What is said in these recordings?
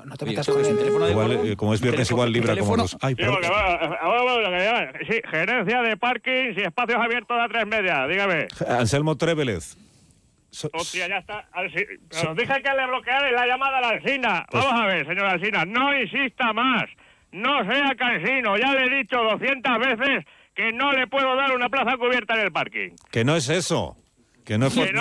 No te metas con el teléfono de igual, como es viernes, igual libra como los... Ay, perdón. Sí, gerencia de parkings y espacios abiertos a 3:30, dígame. Anselmo Trévelez. Hostia, ya está. Os dije que le bloquearais la llamada a la Alsina. Pues... Vamos a ver, señor Alsina, no insista más. No sea cansino. Ya le he dicho 200 veces que no le puedo dar una plaza cubierta en el parking. Que no es eso. Que no es... y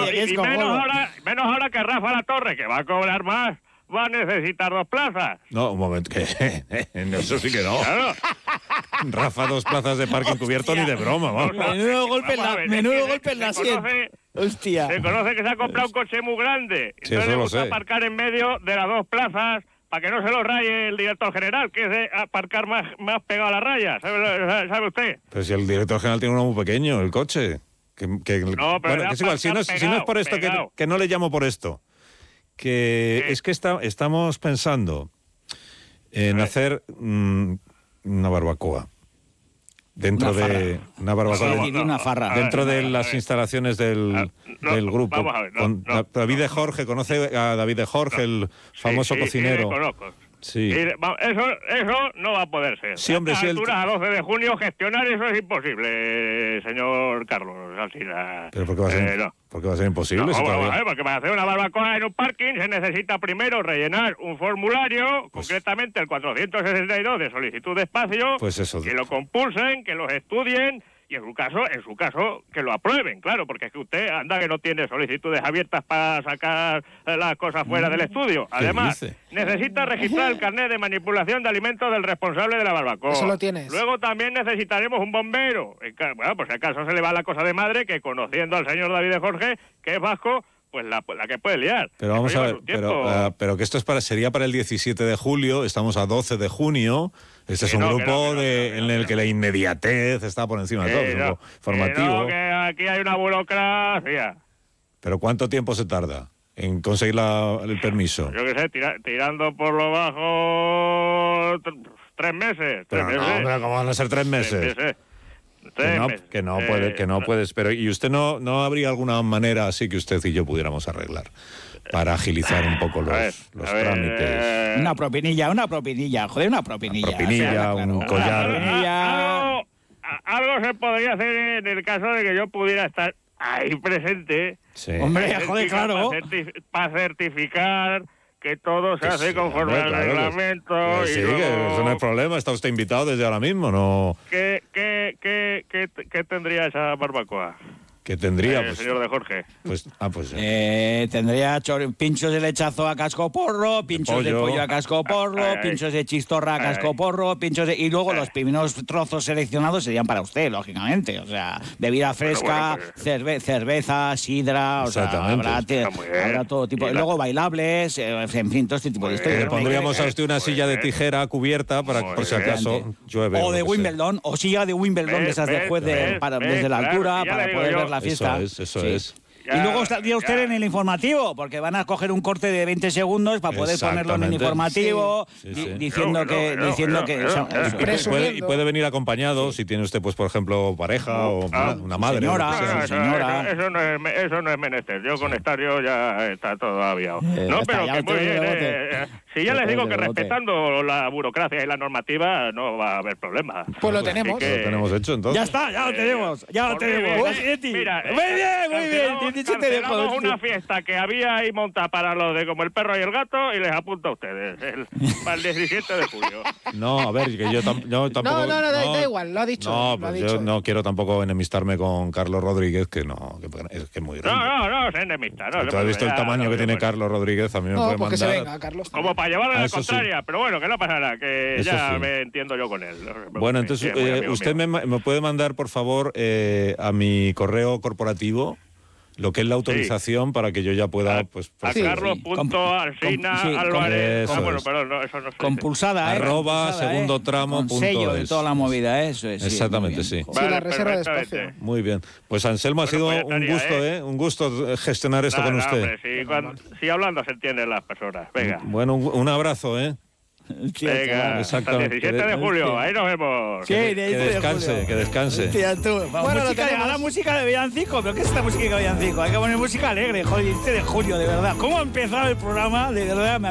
menos ahora que Rafa La Torre, que va a cobrar más, va a necesitar 2 plazas. No, un momento, que eso sí que no. Claro. Rafa, 2 plazas de parking cubierto ni de broma, vamos. Menudo golpe en la sien. Hostia. Se conoce que se ha comprado un coche muy grande. Sí, entonces eso le lo gusta sé. aparcar en medio de las 2 plazas para que no se lo raye el director general, que es de aparcar más pegado a la raya. ¿Sabe usted? Pero si el director general tiene uno muy pequeño, el coche. No, pero bueno, que es igual, si no es por esto, que no le llamo por esto. Que es que estamos pensando en hacer una barbacoa. Dentro de una barbacoa. Una farra. Dentro de las instalaciones del grupo. Vamos a ver, con David de Jorge, ¿conoce a David de Jorge, el famoso cocinero? Sí, le conozco. Sí. Eso no va a poder ser. Sí, hombre, a altura, 12 de junio, gestionar eso es imposible, señor Carlos Alsina. ¿Pero por qué va a ser, ¿por qué va a ser imposible? No, si porque para hacer una barbacoa en un parking se necesita primero rellenar un formulario, concretamente el 462 de solicitud de espacio, pues eso. que lo compulsen, que los estudien y en su caso, que lo aprueben, claro, porque es que usted anda que no tiene solicitudes abiertas para sacar las cosas fuera del estudio. Además, necesita registrar el carnet de manipulación de alimentos del responsable de la barbacoa. Eso lo tienes. Luego también necesitaremos un bombero. Bueno, por si acaso se le va la cosa de madre, que conociendo al señor David de Jorge, que es vasco, pues la que puede liar. Pero vamos a ver, pero que esto sería para el 17 de julio, estamos a 12 de junio, este es un grupo en el que la inmediatez está por encima de todo, es un grupo formativo. Que aquí hay una burocracia. ¿Pero cuánto tiempo se tarda en conseguir el permiso? Yo qué sé, tirando por lo bajo 3 meses. Pero no, ¿cómo van a ser 3 meses? 3 meses. Que no puedes. Pero ¿y usted no habría alguna manera así que usted y yo pudiéramos arreglar para agilizar un poco los trámites? Una propinilla, joder, una propinilla. Una propinilla, un collar. Algo se podría hacer en el caso de que yo pudiera estar ahí presente. Sí. Hombre, joder, claro. Para certificar que todo se hace conforme al reglamento. Sí, que eso no es problema, está usted invitado desde ahora mismo, ¿no? ¿Qué tendría esa barbacoa? ¿Qué tendría? Señor de Jorge. Tendría pinchos de lechazo a cascoporro, pinchos de pollo a cascoporro, pinchos de chistorra a cascoporro, y luego los primeros trozos seleccionados serían para usted, lógicamente. O sea, bebida fresca, cerveza, sidra, o sea, habrá todo tipo. Y luego bailables, en fin, todo este tipo de historias. Le pondríamos a usted una silla de tijera cubierta para por si acaso llueve. O de Wimbledon, o silla de Wimbledon, de esas de juez desde la altura, para poder ver la fiesta. Eso es. Y luego estaría usted en el informativo, porque van a coger un corte de 20 segundos para poder ponerlo en el informativo, diciendo que... Y puede venir acompañado, si tiene usted, pues por ejemplo, pareja o una madre. Señora. Eso no es menester. Yo con estar ya está todo aviado. No, pero que muy bien. Si ya les digo que respetando la burocracia y la normativa no va a haber problema. Pues lo tenemos. Lo tenemos hecho, entonces. Ya está, ya lo tenemos. Mira, muy bien. Cancelamos una fiesta que había ahí montada para los de como el perro y el gato y les apunto a ustedes para el 17 de julio. No, a ver, que yo tampoco... No, da igual, lo ha dicho. No, pues yo no quiero tampoco enemistarme con Carlos Rodríguez, que es muy grande. No, se enemista. ¿Tú has visto el tamaño que tiene Carlos Rodríguez? A mí me puede mandar... que se venga, Carlos. Como para llevarle la contraria, pero bueno, que no pasa nada, que eso ya me entiendo yo con él. Bueno, entonces, usted me puede mandar, por favor, a mi correo corporativo lo que es la autorización para que yo ya pueda... a Carlos.Alsina Álvarez. Eso no sé. Compulsada, @segundotramo.es. Con sello de toda la movida, eso es. Exactamente, sí. La reserva de espacio. Muy bien. Pues Anselmo, ha sido un gusto, un gusto gestionar esto con usted. Hombre, si hablando se entienden las personas. Venga. Bueno, un abrazo, Venga, hasta el 17 de julio, ahí nos vemos. Que descanse. Tía, tú. Bueno, la música de villancico, pero ¿qué es esta música de villancico? Hay que poner música alegre, joder, 17 de julio, de verdad. ¿Cómo ha empezado el programa? De verdad,